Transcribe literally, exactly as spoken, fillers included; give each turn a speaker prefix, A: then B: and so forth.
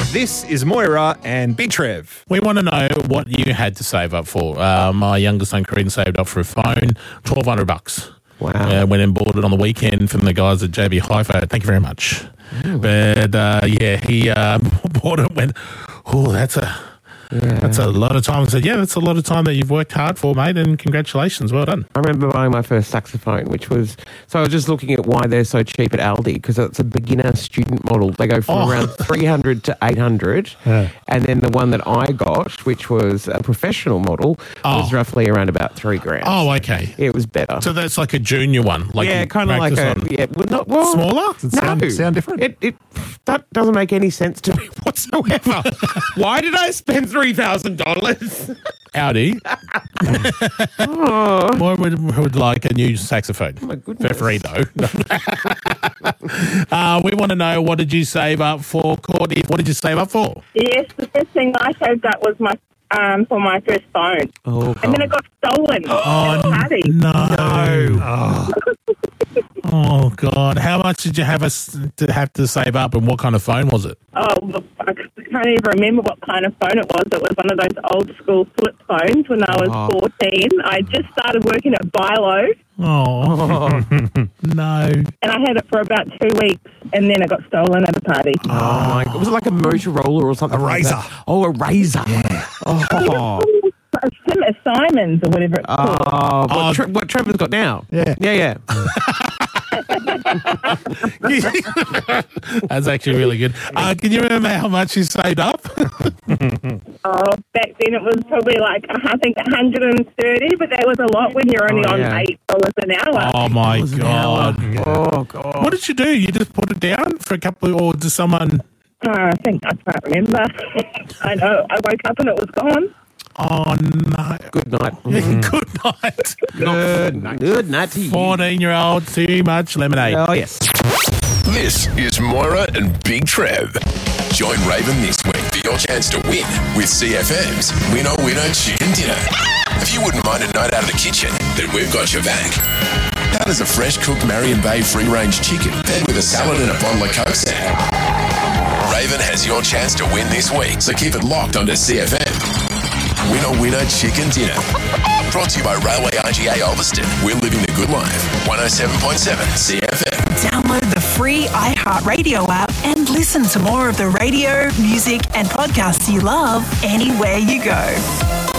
A: This is Moira and Big Trev.
B: We want to know what you had to save up for. Uh, my youngest son, Creedon, saved up for a phone, twelve hundred bucks.
C: Wow.
B: Uh, went and bought it on the weekend from the guys at J B Hi-Fi. Thank you very much. Ooh. But, uh, yeah, he uh, bought it and went, oh, that's a... Yeah. That's a lot of time. I said, yeah, that's a lot of time that you've worked hard for, mate, and congratulations. Well done.
C: I remember buying my first saxophone, which was... So I was just looking at why they're so cheap at Aldi, because it's a beginner student model. They go from oh. around three hundred to eight hundred. Yeah. And then the one that I got, which was a professional model, oh. was roughly around about three grand.
B: Oh, okay.
C: It was better.
B: So that's like a junior one? Like
C: yeah, kind of like a...
B: On.
C: Yeah, well, not, well,
B: smaller?
A: Does it sound,
C: no.
A: sound different?
C: It, it, that doesn't make any sense to me whatsoever. Why did I spend three thousand dollars?
B: Audi.
C: oh.
B: More would, would like a new saxophone.
C: Oh my goodness.
B: For free, though. uh, we want to know, what did you save up for, Courtney? What did you save up for?
D: Yes, the first thing I saved up was my um, for my first phone.
C: Oh,
D: and then it got stolen.
B: Oh,
D: party.
B: no.
C: No.
B: Oh. Oh, God. How much did you have us to have to save up, and what kind of phone was it?
D: Oh, look, I can't even remember what kind of phone it was. It was one of those old school flip phones when I was
C: oh.
D: fourteen. I just started working at Bilo.
B: Oh, no.
D: And I had it for about two weeks, and then it got stolen at a party.
C: Oh, my God. Was it like a Motorola or something?
A: A
C: like
A: Razor.
C: That? Oh, a Razor. Yeah. Oh.
D: Simons or whatever it's called.
C: Oh, what,
B: Oh.
C: Tre- what Trevor's got now.
A: Yeah.
C: Yeah, yeah.
B: That's actually really good. Uh, can you remember how much you saved up?
D: Oh, back then it was probably like, I think, one hundred thirty, but that was a lot when you're only
C: Oh,
D: on
C: yeah.
D: eight dollars an hour.
B: Oh, my
C: Was an
B: God.
C: hour. Oh, God.
B: What did you do? You just put it down for a couple of, or did someone...
D: Oh, I think, I can't remember. I know, I woke up and it was gone.
B: Oh, no.
C: Good night.
B: Good night.
C: Good night. Good night to you.
B: fourteen-year-old, too much lemonade.
C: Oh, yes.
E: This is Moira and Big Trev. Join Raven this week for your chance to win with C F M's Winner Winner Chicken Dinner. If you wouldn't mind a night out of the kitchen, then we've got your back. How does a fresh cooked Marion Bay free-range chicken fed with a salad and a bottle of Coke sound? Raven has your chance to win this week, so keep it locked onto C F M. Winner Winner Chicken Dinner. Brought to you by Railway R G A Ulverston. We're living the good life. one oh seven point seven C F M.
F: Download the free iHeartRadio app and listen to more of the radio, music and podcasts you love anywhere you go.